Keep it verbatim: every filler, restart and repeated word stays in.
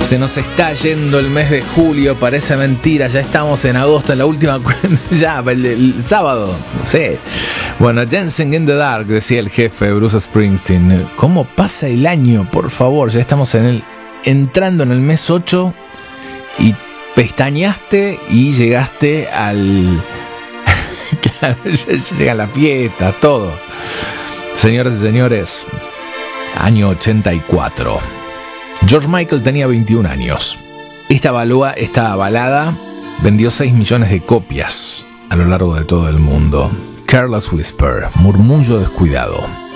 Se nos está yendo el mes de julio, parece mentira, ya estamos en agosto, en la última ya, el, el sábado, no sé. Bueno, Dancing in the Dark, decía el jefe Bruce Springsteen. ¿Cómo pasa el año? Por favor, ya estamos en el entrando en el mes ocho y pestañaste y llegaste al... Claro, ya llegan las fiestas, todo. Señoras y señores, año ochenta y cuatro. George Michael tenía veintiún años. Esta, balua, esta balada vendió seis millones de copias a lo largo de todo el mundo. Careless Whisper, murmullo descuidado.